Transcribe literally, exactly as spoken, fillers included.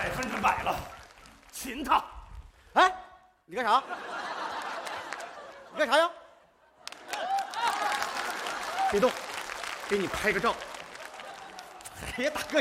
百分之百了，擒他！ 哎，你干啥？你干啥呀？别动，给你拍个照。哎呀，大哥。